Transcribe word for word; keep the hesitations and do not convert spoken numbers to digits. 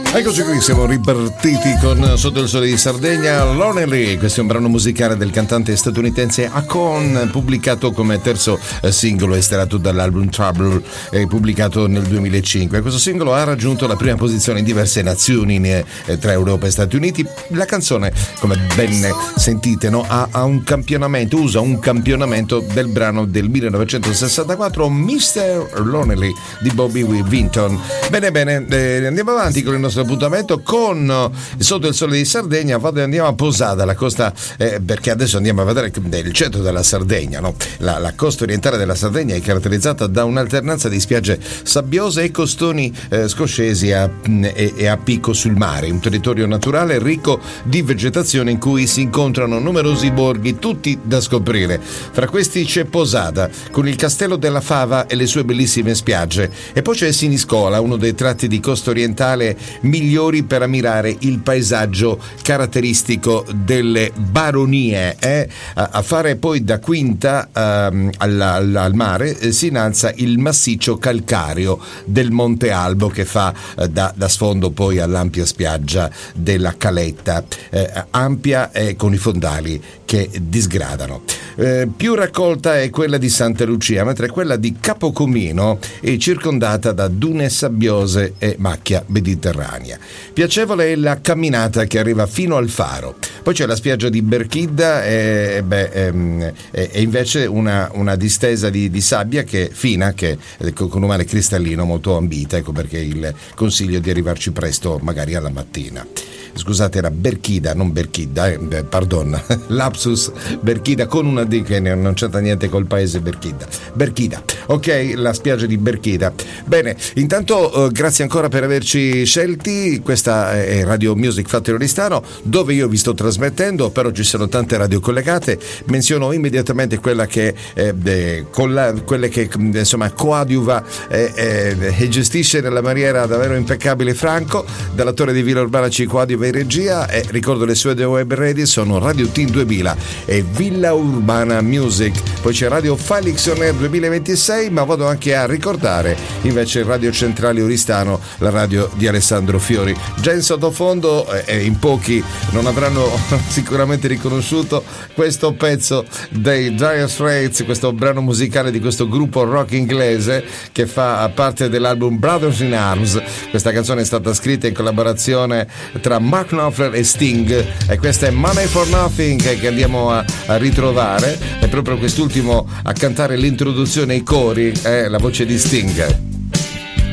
Eccoci qui, siamo ripartiti con Sotto il Sole di Sardegna, Lonely. Questo è un brano musicale del cantante statunitense Akon, pubblicato come terzo singolo estratto dall'album Trouble, eh, pubblicato nel duemilacinque. Questo singolo ha raggiunto la prima posizione in diverse nazioni eh, tra Europa e Stati Uniti. La canzone, come ben sentite, no, ha, ha un campionamento, usa un campionamento del brano del millenovecentosessantaquattro, mister Lonely di Bobby Vinton. Bene, bene, eh, andiamo avanti con il nostro appuntamento con Sotto il Sole di Sardegna. Vado, andiamo a Posada, la costa, eh, perché adesso andiamo a vedere il centro della Sardegna, no? la, la costa orientale della Sardegna è caratterizzata da un'alternanza di spiagge sabbiose e costoni eh, scoscesi a, e, e a picco sul mare, un territorio naturale ricco di vegetazione in cui si incontrano numerosi borghi, tutti da scoprire. Fra questi c'è Posada, con il Castello della Fava e le sue bellissime spiagge, e poi c'è Siniscola, uno dei tratti di costa orientale migliori per ammirare il paesaggio caratteristico delle baronie. Eh? A, a fare poi da quinta um, alla, alla, al mare eh, si innalza il massiccio calcareo del Monte Albo, che fa eh, da, da sfondo poi all'ampia spiaggia della Caletta, eh, ampia e con i fondali che disgradano. Eh, più raccolta è quella di Santa Lucia, mentre quella di Capocomino è circondata da dune sabbiose e macchia mediterranea. Piacevole è la camminata che arriva fino al faro. Poi c'è la spiaggia di Berchidda e, beh, ehm, e invece una, una distesa di, di sabbia che è fina, che è con un mare cristallino molto ambita. Ecco perché il consiglio di arrivarci presto, magari alla mattina. Scusate, era Berchida, non Berchidda, eh, pardon, lapsus, Berchida con una D che non c'entra niente col paese Berchida. Berchida, ok, la spiaggia di Berchida. Bene, intanto eh, grazie ancora per averci scelti. Questa è Radio Music Factory Oristano, dove io vi sto trasmettendo, però ci sono tante radio collegate. Menziono immediatamente quella che eh, eh, con la, quelle che insomma coadiuva eh, eh, e gestisce nella maniera davvero impeccabile Franco, dalla Torre di Villa Urbana ci coadiuva in regia, e ricordo le sue due web radio sono Radio Team duemila e Villa Urbana Music. Poi c'è Radio Felix On Air duemilaventisei, ma vado anche a ricordare invece Radio Centrale Oristano, la radio di Alessandro Fiori. Già in sottofondo, e eh, in pochi non avranno sicuramente riconosciuto questo pezzo dei Dire Straits, questo brano musicale di questo gruppo rock inglese che fa parte dell'album Brothers in Arms. Questa canzone è stata scritta in collaborazione tra Mark Knopfler e Sting, e questa è Money for Nothing che andiamo a, a ritrovare. È proprio quest'ultimo a cantare l'introduzione ai cori, è la voce di Sting.